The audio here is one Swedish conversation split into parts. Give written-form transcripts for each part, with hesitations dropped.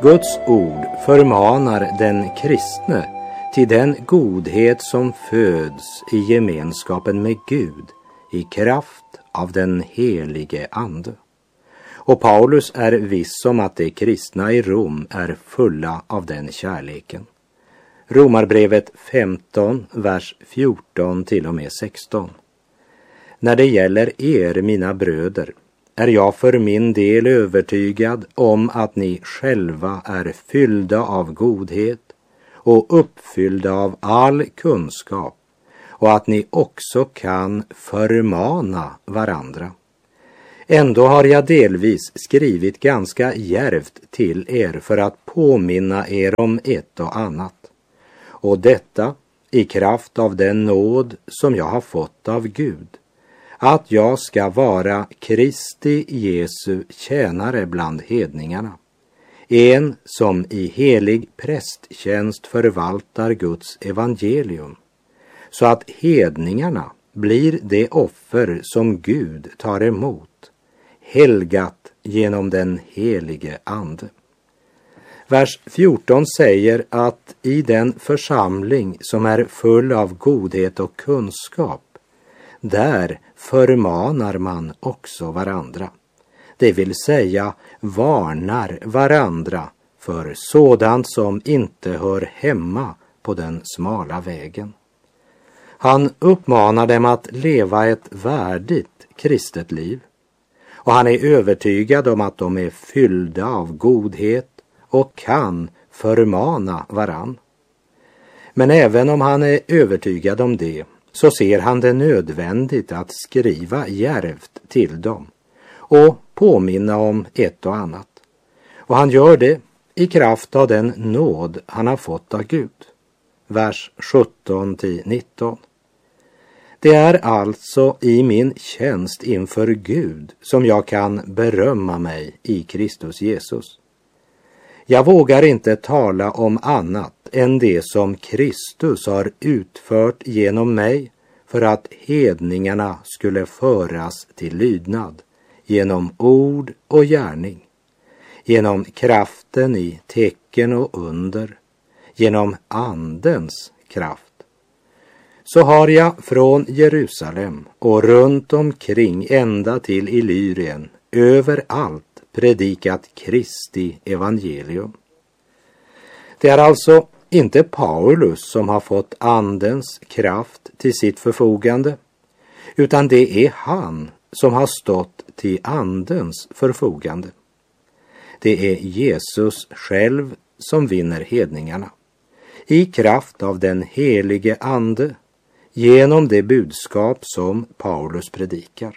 Guds ord förmanar den kristne till den godhet som föds i gemenskapen med Gud i kraft av den helige Ande. Och Paulus är viss om att de kristna i Rom är fulla av den kärleken. Romarbrevet 15, vers 14 till och med 16. När det gäller er, mina bröder, är jag för min del övertygad om att ni själva är fyllda av godhet och uppfyllda av all kunskap, och att ni också kan förmana varandra. Ändå har jag delvis skrivit ganska djärvt till er för att påminna er om ett och annat, och detta i kraft av den nåd som jag har fått av Gud, att jag ska vara Kristi Jesu tjänare bland hedningarna, en som i helig prästtjänst förvaltar Guds evangelium, så att hedningarna blir det offer som Gud tar emot, helgat genom den helige Ande. Vers 14 säger att i den församling som är full av godhet och kunskap, där förmanar man också varandra. Det vill säga varnar varandra för sådant som inte hör hemma på den smala vägen. Han uppmanar dem att leva ett värdigt kristet liv, och han är övertygad om att de är fyllda av godhet och kan förmana varann. Men även om han är övertygad om det, så ser han det nödvändigt att skriva djärvt till dem och påminna om ett och annat. Och han gör det i kraft av den nåd han har fått av Gud. Vers 17-19. Det är alltså i min tjänst inför Gud som jag kan berömma mig i Kristus Jesus. Jag vågar inte tala om annat än det som Kristus har utfört genom mig för att hedningarna skulle föras till lydnad, genom ord och gärning, genom kraften i tecken och under, genom Andens kraft. Så har jag från Jerusalem och runt omkring ända till Illyrien överallt predikat Kristi evangelium. Det är alltså inte Paulus som har fått Andens kraft till sitt förfogande, utan det är han som har stått till Andens förfogande. Det är Jesus själv som vinner hedningarna, i kraft av den helige Ande, genom det budskap som Paulus predikar.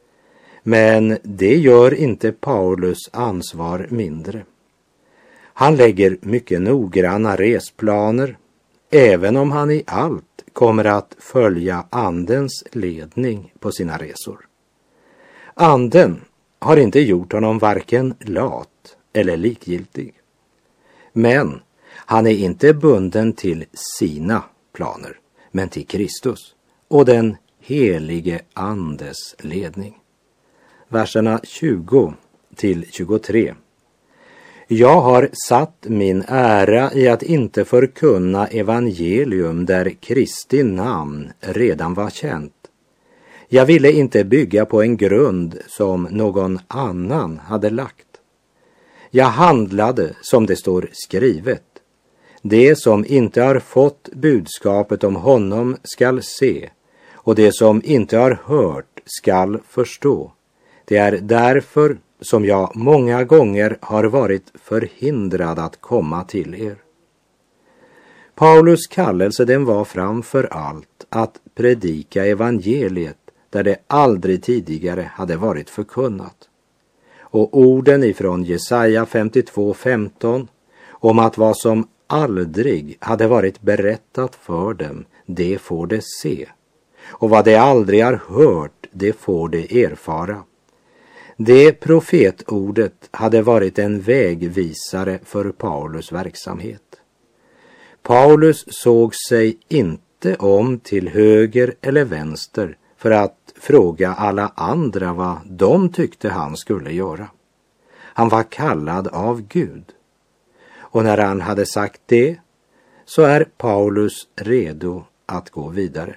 Men det gör inte Paulus ansvar mindre. Han lägger mycket noggranna resplaner, även om han i allt kommer att följa Andens ledning på sina resor. Anden har inte gjort honom varken lat eller likgiltig. Men han är inte bunden till sina planer, men till Kristus och den helige Andes ledning. Verserna 20-23. Jag har satt min ära i att inte förkunna evangelium där Kristi namn redan var känt. Jag ville inte bygga på en grund som någon annan hade lagt. Jag handlade som det står skrivet. Det som inte har fått budskapet om honom skall se, och det som inte har hört skall förstå. Det är därför som jag många gånger har varit förhindrad att komma till er. Paulus kallelse, den var framför allt att predika evangeliet där det aldrig tidigare hade varit förkunnat. Och orden ifrån Jesaja 52:15 om att vad som aldrig hade varit berättat för dem, det får de se. Och vad de aldrig har hört, det får de erfara. Det profetordet hade varit en vägvisare för Paulus verksamhet. Paulus såg sig inte om till höger eller vänster för att fråga alla andra vad de tyckte han skulle göra. Han var kallad av Gud. Och när han hade sagt det, så är Paulus redo att gå vidare.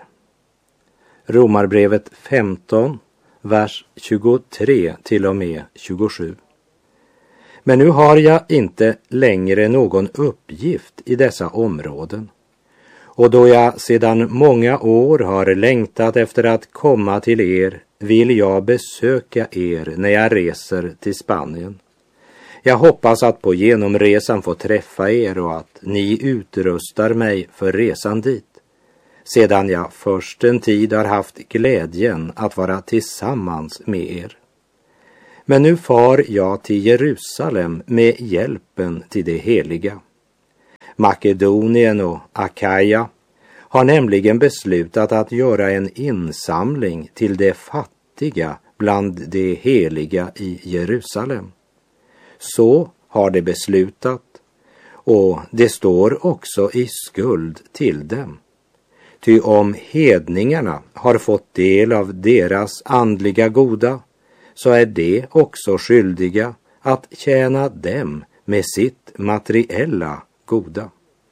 Romarbrevet 15, vers 23 till och med 27. Men nu har jag inte längre någon uppgift i dessa områden. Och då jag sedan många år har längtat efter att komma till er, vill jag besöka er när jag reser till Spanien. Jag hoppas att på genomresan få träffa er och att ni utrustar mig för resan dit, sedan jag först en tid har haft glädjen att vara tillsammans med er. Men nu far jag till Jerusalem med hjälpen till det heliga. Makedonien och Akaja har nämligen beslutat att göra en insamling till de fattiga bland de heliga i Jerusalem. Så har de beslutat, och det står också i skuld till dem. Ty om hedningarna har fått del av deras andliga goda, så är de också skyldiga att tjäna dem med sitt materiella goda.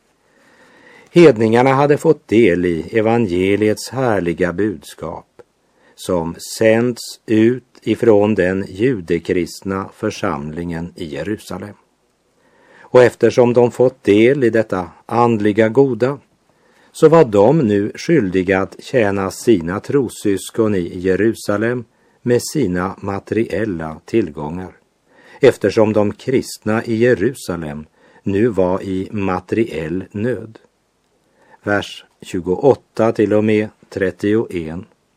Hedningarna hade fått del i evangeliets härliga budskap, som sänds ut ifrån den judekristna församlingen i Jerusalem. Och eftersom de fått del i detta andliga goda, så var de nu skyldiga att tjäna sina trossyskon i Jerusalem med sina materiella tillgångar, eftersom de kristna i Jerusalem nu var i materiell nöd. Vers 28 till och med 31.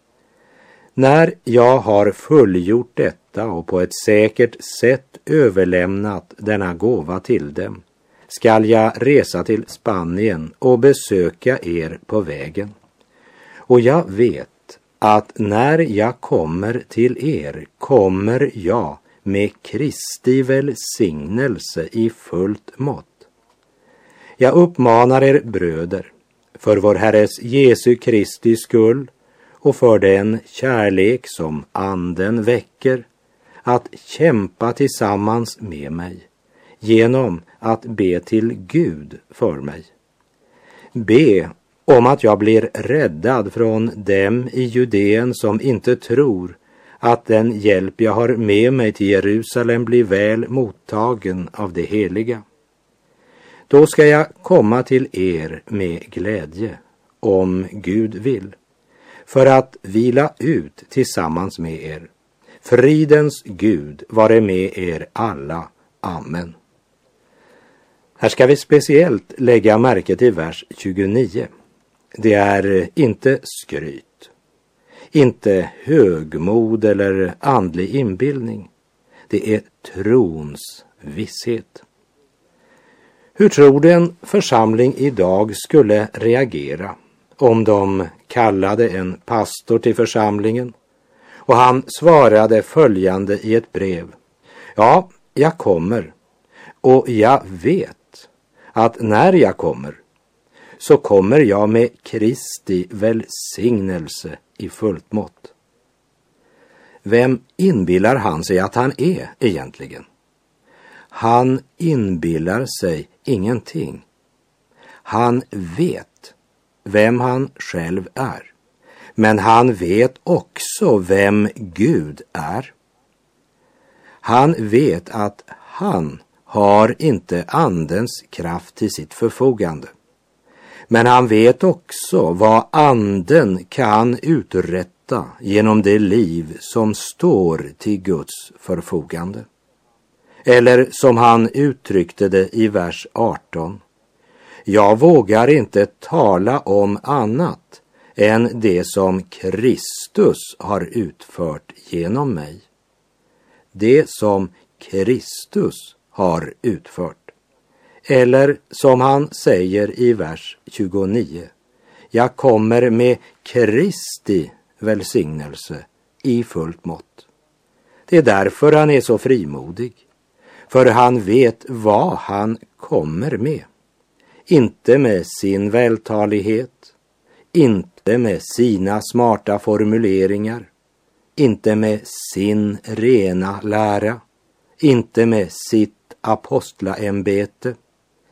När jag har fullgjort detta och på ett säkert sätt överlämnat denna gåva till dem, skall jag resa till Spanien och besöka er på vägen. Och jag vet att när jag kommer till er, kommer jag med Kristi välsignelse i fullt mått. Jag uppmanar er bröder, för vår Herres Jesu Kristi skull och för den kärlek som anden väcker, att kämpa tillsammans med mig genom att be till Gud för mig. Be om att jag blir räddad från dem i Judeen som inte tror att den hjälp jag har med mig till Jerusalem blir väl mottagen av det heliga. Då ska jag komma till er med glädje, om Gud vill, för att vila ut tillsammans med er. Fridens Gud vare med er alla. Amen. Här ska vi speciellt lägga märke till vers 29. Det är inte skryt, inte högmod eller andlig inbildning. Det är trons visshet. Hur tror du en församling idag skulle reagera om de kallade en pastor till församlingen och han svarade följande i ett brev: ja, jag kommer, och jag vet att när jag kommer så kommer jag med Kristi välsignelse i fullt mått. Vem inbillar han sig att han är egentligen? Han inbillar sig ingenting. Han vet vem han själv är. Men han vet också vem Gud är. Han vet att han har inte andens kraft till sitt förfogande. Men han vet också vad anden kan uträtta genom det liv som står till Guds förfogande. Eller som han uttryckte det i vers 18. Jag vågar inte tala om annat än det som Kristus har utfört genom mig. Det som Kristus har utfört. Eller som han säger i vers 29. Jag kommer med Kristi välsignelse i fullt mått. Det är därför han är så frimodig. För han vet vad han kommer med. Inte med sin vältalighet, inte med sina smarta formuleringar, inte med sin rena lära, inte med sitt apostlaämbete,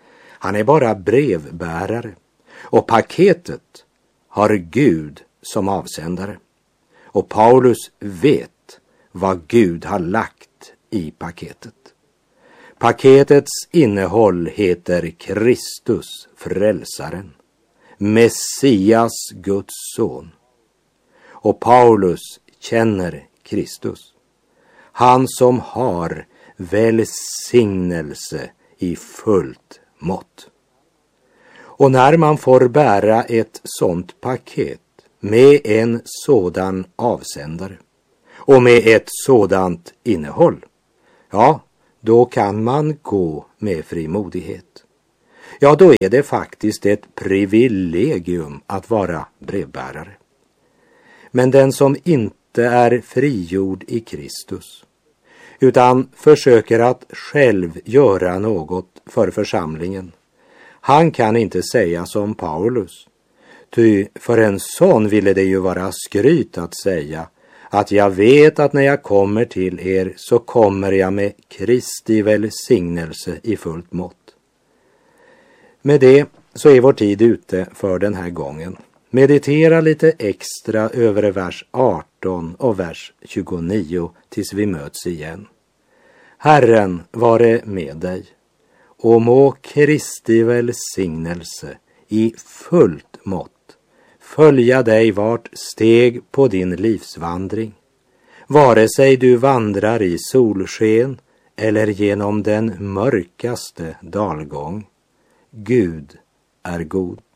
Han är bara brevbärare och paketet har Gud som avsändare. Och Paulus vet vad Gud har lagt i paketet. Paketets innehåll heter Kristus, frälsaren, Messias, Guds son. Och Paulus känner Kristus, han som har välsignelse i fullt mått. Och när man får bära ett sådant paket med en sådan avsändare och med ett sådant innehåll, ja, då kan man gå med frimodighet. Ja, då är det faktiskt ett privilegium att vara brevbärare. Men den som inte är frigjord i Kristus, utan försöker att själv göra något för församlingen, han kan inte säga som Paulus. Ty för en sån ville det ju vara skryt att säga att jag vet att när jag kommer till er så kommer jag med Kristi välsignelse i fullt mått. Med det så är vår tid ute för den här gången. Meditera lite extra över vers 18 och vers 29 tills vi möts igen. Herren vare med dig, och må Kristi välsignelse i fullt mått följa dig vart steg på din livsvandring, vare sig du vandrar i solsken eller genom den mörkaste dalgång. Gud är god.